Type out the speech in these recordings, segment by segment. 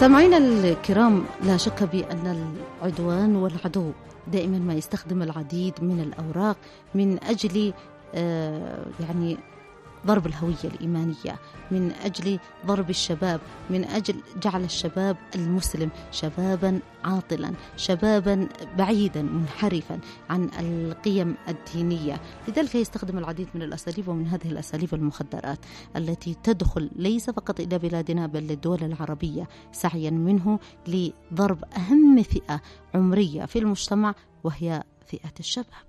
سامعينا الكرام، لا شك بأن العدوان والعدو دائما ما يستخدم العديد من الأوراق من أجل يعني ضرب الهوية الإيمانية، من أجل ضرب الشباب، من أجل جعل الشباب المسلم شبابا عاطلا، شبابا بعيدا منحرفا عن القيم الدينية. لذلك يستخدم العديد من الأساليب، ومن هذه الأساليب المخدرات التي تدخل ليس فقط إلى بلادنا بل للدول العربية سعيا منه لضرب أهم فئة عمرية في المجتمع، وهي فئة الشباب.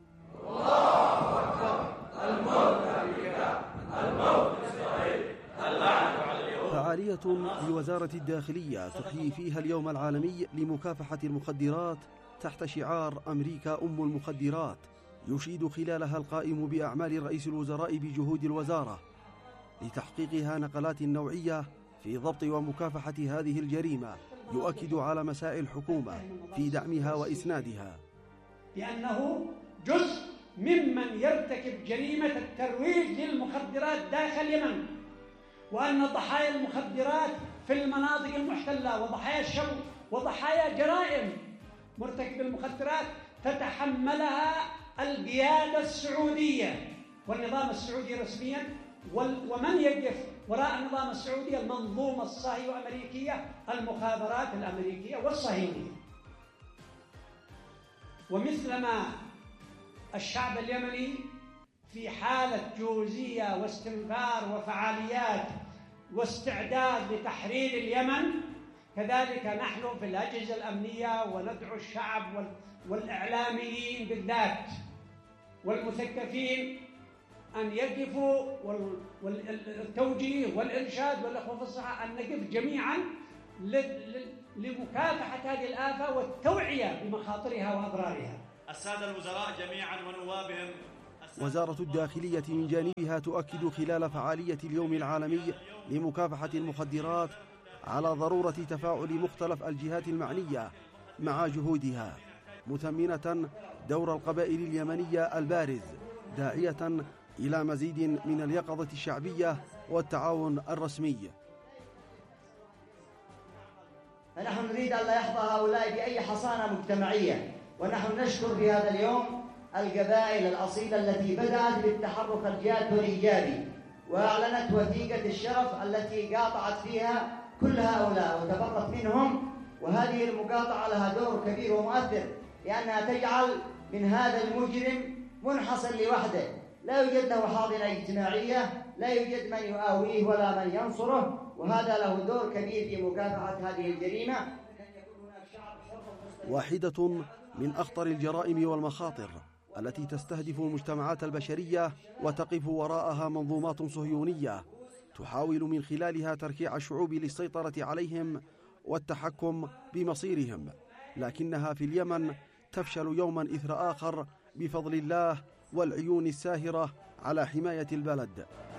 فعالية لوزارة الداخلية تحيي فيها اليوم العالمي لمكافحة المخدرات تحت شعار أمريكا أم المخدرات، يشيد خلالها القائم بأعمال رئيس الوزراء بجهود الوزارة لتحقيقها نقلات نوعية في ضبط ومكافحة هذه الجريمة، يؤكد على مساعي الحكومة في دعمها وإسنادها، لأنه جزء ممن يرتكب جريمة الترويج للمخدرات داخل اليمن، وأن ضحايا المخدرات في المناطق المحتلة وضحايا الشو وضحايا جرائم مرتكب المخدرات تتحملها القيادة السعودية والنظام السعودي رسميا، ومن يقف وراء النظام السعودي المنظومة الصهيونية الأمريكية، المخابرات الأمريكية والصهيونية. ومثلما الشعب اليمني في حالة جوزية واستنفار وفعاليات واستعداد لتحرير اليمن، كذلك نحن في الأجهزة الأمنية وندعو الشعب والإعلاميين بالذات والمثقفين أن يقفوا، والتوجيه والإرشاد والأخوة في الصحة أن نقف جميعا لمكافحة هذه الآفة والتوعية بمخاطرها وأضرارها. السادة الوزراء جميعا ونوابهم. وزارة الداخلية من جانبها تؤكد خلال فعالية اليوم العالمي لمكافحة المخدرات على ضرورة تفاعل مختلف الجهات المعنية مع جهودها، مثمنة دور القبائل اليمنية البارز، داعية إلى مزيد من اليقظة الشعبية والتعاون الرسمي. فنحن نريد أن لا يحظى هؤلاء بأي حصانة مجتمعية، ونحن نشكر في هذا اليوم القبائل الأصيلة التي بدأت بالتحرك الجاد والإيجابي وأعلنت وثيقة الشرف التي قاطعت فيها كل هؤلاء وتبرت منهم، وهذه المقاطعة لها دور كبير ومؤثر، لأنها تجعل من هذا المجرم منحصر لوحده، لا يوجد له حاضنة اجتماعية، لا يوجد من يؤاويه ولا من ينصره، وهذا له دور كبير في مكافحة هذه الجريمة. واحدة من أخطر الجرائم والمخاطر التي تستهدف المجتمعات البشرية وتقف وراءها منظومات صهيونية تحاول من خلالها تركيع الشعوب للسيطرة عليهم والتحكم بمصيرهم، لكنها في اليمن تفشل يوما إثر آخر بفضل الله والعيون الساهرة على حماية البلد.